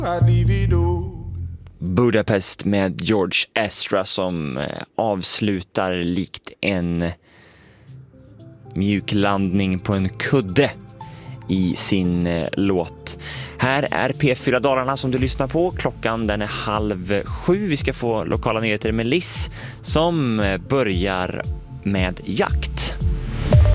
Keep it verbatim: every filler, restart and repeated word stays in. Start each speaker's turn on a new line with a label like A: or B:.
A: Budapest med George Ezra som avslutar likt en mjuk landning på en kudde i sin låt. Här är P fyra Dalarna som du lyssnar på. Klockan den är halv sju. Vi ska få lokala nyheter med Liss som börjar med jakt.